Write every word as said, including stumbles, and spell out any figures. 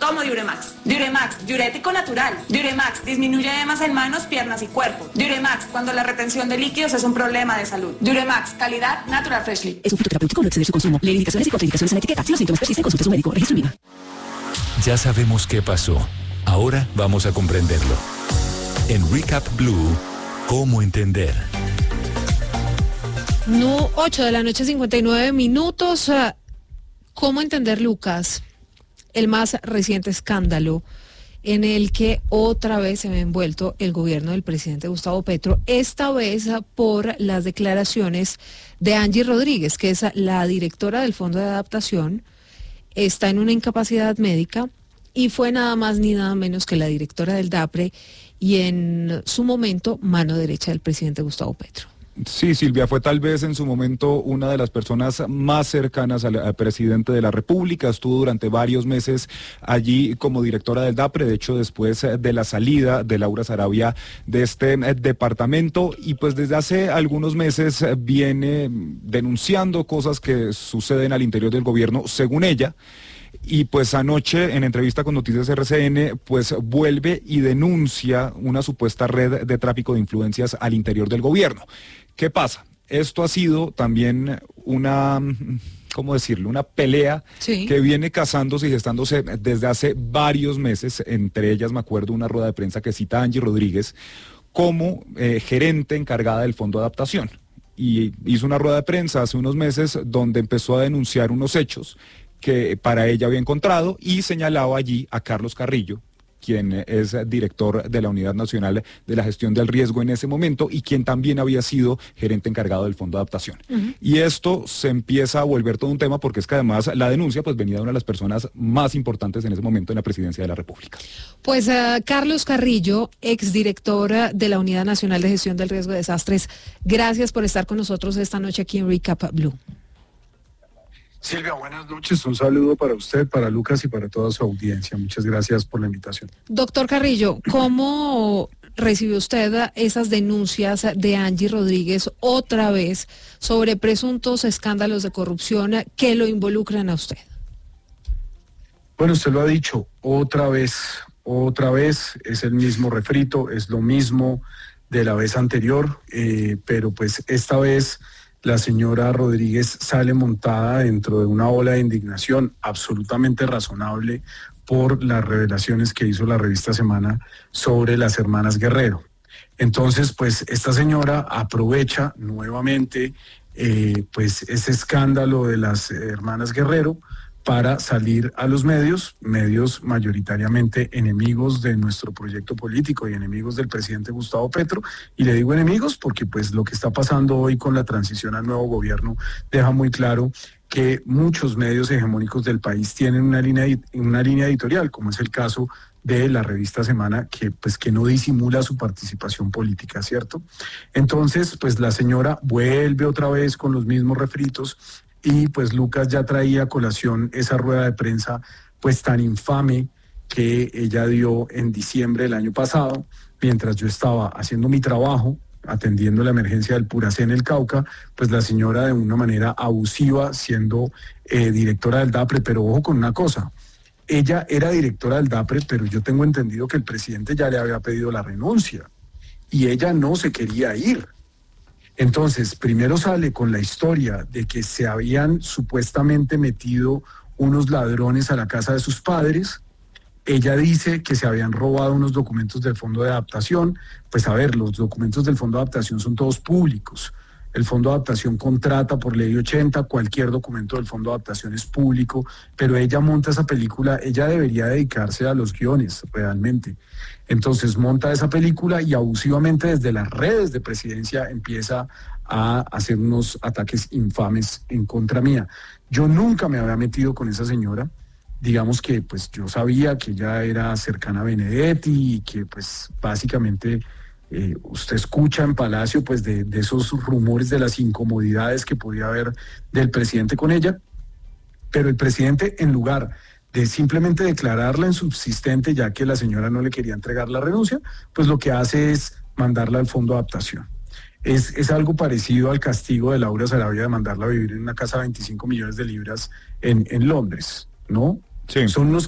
Tomo Diuremax. Diuremax, diurético natural. Diuremax disminuye edemas en manos, piernas y cuerpo. Diuremax, cuando la retención de líquidos es un problema de salud. Diuremax, calidad Natural Freshly. Es un fitoterapéutico, no exceder su consumo. Lee indicaciones y contraindicaciones en la etiqueta. Si los síntomas persisten, consulte a su médico. Registro INVIMA. Ya sabemos qué pasó. Ahora vamos a comprenderlo. En Recap Blue, ¿cómo entender? No, ocho de la noche, cincuenta y nueve minutos. ¿Cómo entender, Lucas, el más reciente escándalo en el que otra vez se ve envuelto el gobierno del presidente Gustavo Petro, esta vez por las declaraciones de Angie Rodríguez, que es la directora del Fondo de Adaptación, está en una incapacidad médica y fue nada más ni nada menos que la directora del DAPRE y en su momento mano derecha del presidente Gustavo Petro? Sí, Silvia, fue tal vez en su momento una de las personas más cercanas al, al presidente de la República. Estuvo durante varios meses allí como directora del DAPRE, de hecho después de la salida de Laura Sarabia de este eh, departamento, y pues desde hace algunos meses viene denunciando cosas que suceden al interior del gobierno, según ella. Y pues anoche, en entrevista con Noticias R C N, pues vuelve y denuncia una supuesta red de tráfico de influencias al interior del gobierno. ¿Qué pasa? Esto ha sido también una, ¿cómo decirlo? Una pelea sí. que viene casándose y gestándose desde hace varios meses. Entre ellas, me acuerdo, una rueda de prensa que cita a Angie Rodríguez como eh, gerente encargada del Fondo de Adaptación. Y hizo una rueda de prensa hace unos meses donde empezó a denunciar unos hechos que para ella había encontrado y señalaba allí a Carlos Carrillo, quien es director de la Unidad Nacional de la Gestión del Riesgo en ese momento y quien también había sido gerente encargado del Fondo de Adaptación. Uh-huh. Y esto se empieza a volver todo un tema porque es que además la denuncia pues venía de una de las personas más importantes en ese momento en la Presidencia de la República. Pues uh, Carlos Carrillo, exdirector de la Unidad Nacional de Gestión del Riesgo de Desastres, gracias por estar con nosotros esta noche aquí en Recap Blue. Silvia, buenas noches. Un saludo para usted, para Lucas y para toda su audiencia. Muchas gracias por la invitación. Doctor Carrillo, ¿cómo recibió usted esas denuncias de Angie Rodríguez otra vez sobre presuntos escándalos de corrupción que lo involucran a usted? Bueno, usted lo ha dicho, otra vez, otra vez, es el mismo refrito, es lo mismo de la vez anterior, eh, pero pues esta vez la señora Rodríguez sale montada dentro de una ola de indignación absolutamente razonable por las revelaciones que hizo la revista Semana sobre las hermanas Guerrero. Entonces, pues esta señora aprovecha nuevamente eh, pues ese escándalo de las hermanas Guerrero para salir a los medios, medios mayoritariamente enemigos de nuestro proyecto político y enemigos del presidente Gustavo Petro. Y le digo enemigos porque pues lo que está pasando hoy con la transición al nuevo gobierno deja muy claro que muchos medios hegemónicos del país tienen una línea, una línea editorial, como es el caso de la revista Semana, que pues que no disimula su participación política, ¿cierto? Entonces, pues la señora vuelve otra vez con los mismos refritos. Y pues Lucas ya traía a colación esa rueda de prensa pues tan infame que ella dio en diciembre del año pasado, mientras yo estaba haciendo mi trabajo, atendiendo la emergencia del Puracé en el Cauca, pues la señora de una manera abusiva siendo eh, directora del DAPRE, pero ojo con una cosa, ella era directora del DAPRE, pero yo tengo entendido que el presidente ya le había pedido la renuncia y ella no se quería ir. Entonces, primero sale con la historia de que se habían supuestamente metido unos ladrones a la casa de sus padres. Ella dice que se habían robado unos documentos del Fondo de Adaptación. Pues a ver, los documentos del Fondo de Adaptación son todos públicos. El Fondo de Adaptación contrata por ley ochenta, cualquier documento del Fondo de Adaptación es público, pero ella monta esa película, ella debería dedicarse a los guiones realmente. Entonces monta esa película y abusivamente desde las redes de presidencia empieza a hacer unos ataques infames en contra mía. Yo nunca me había metido con esa señora, digamos que pues yo sabía que ella era cercana a Benedetti y que pues básicamente eh, usted escucha en Palacio pues de, de esos rumores de las incomodidades que podía haber del presidente con ella, pero el presidente en lugar de simplemente declararla insubsistente, ya que la señora no le quería entregar la renuncia, pues lo que hace es mandarla al Fondo de Adaptación. Es, es algo parecido al castigo de Laura Sarabia de mandarla a vivir en una casa de veinticinco millones de libras en, en Londres, ¿no? Sí. Son unos